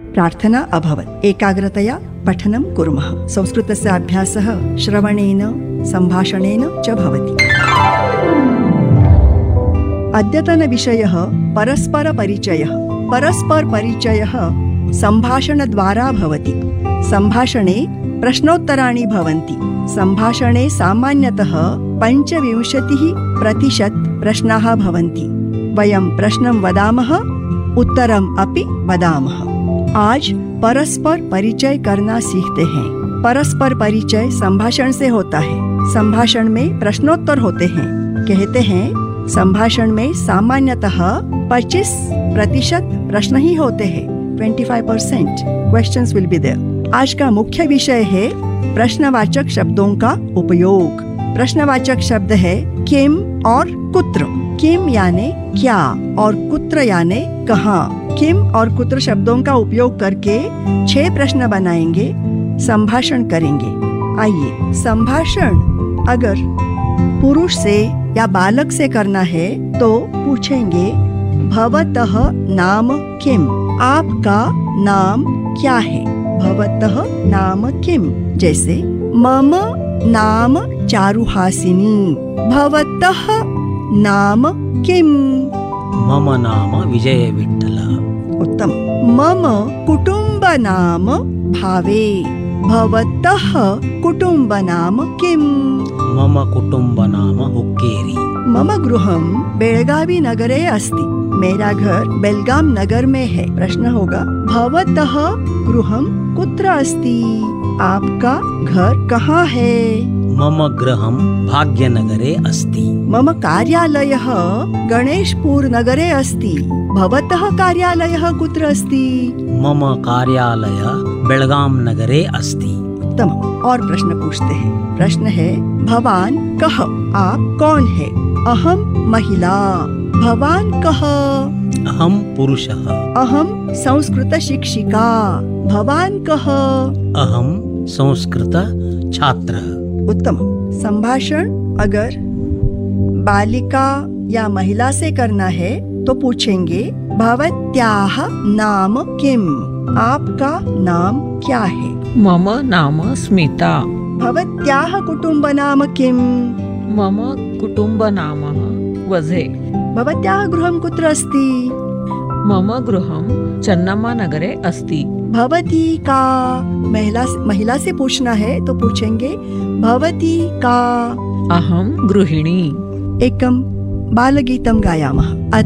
प्रार्थना अभवत्। एकाग्रतया पठनं कुर्मः। संस्कृतस्य अभ्यासः श्रवणेन सम्भाषणेन च भवति। अद्यतनविषयः परस्परपरिचयः। परस्परपरिचयः सम्भाषणद्वारा भवति। सम्भाषणे प्रश्नोत्तराणि भवन्ति। सम्भाषणे सामान्यतः 25% प्रश्नाः भवन्ति। वयं प्रश्नं वदामः, उत्तरम् अपि वदामः। आज परस्पर परिचय करना सीखते हैं। परस्पर परिचय संभाषण से होता है। संभाषण में प्रश्नोत्तर होते हैं। कहते हैं संभाषण में सामान्यतः 25% प्रश्न ही होते हैं। 25% क्वेश्चंस विल बी देयर। आज का मुख्य विषय है प्रश्नवाचक शब्दों का उपयोग। प्रश्नवाचक शब्द है किम और कुत्र। किम यानी क्या और कुत्र यानी कहाँ। किम और कुत्र शब्दों का उपयोग करके 6 प्रश्न बनाएंगे, संभाषण करेंगे। आइए, संभाषण अगर पुरुष से या बालक से करना है तो पूछेंगे भवतः नाम किम। आपका नाम क्या है? भवतः नाम किम। जैसे मम नाम चारुहासिनी। भवतः नाम किम? मम नाम विजय विठ्ठल। उत्तम। मम कुटुंब नाम भावे। भवतः कुटुंब नाम किम? मम कुटुंब नाम हुक्केरी। मम गृहं बेळगावी नगरे अस्ति। मेरा घर बेलगाम नगर में है। प्रश्न होगा भवतः गृहं कुत्र अस्ति? आपका घर कहाँ है? मम गृहं भाग्यनगरे अस्ति। मम कार्यालयः गणेशपुर नगरे अस्ति। भवतः कार्यालयः कुत्र अस्ति? मम कार्यालय बेलगाम नगरे अस्ति। उत्तम। और प्रश्न पूछते हैं। प्रश्न है भवान कः? आप कौन है? अहम महिला। भवान कः? अहम पुरुषः। अहम संस्कृत शिक्षिका। भवान कः? अहम संस्कृत छात्रः। उत्तम। संभाषण अगर बालिका या महिला से करना है तो पूछेंगे भवत्याः नाम किम? आपका नाम क्या है? मम नाम स्मिता। भवत्याः कुटुंब नाम किम? मम कुटुंब नाम वझे। भवत्याः गृहं कुत्र अस्ति? मम गृहं चन्नम्मा नगरे अस्ति। भवती का? महिला से पूछना है तो पूछेंगे भवती का? अहम गृहिणी। एकं बालगीतं गायामः।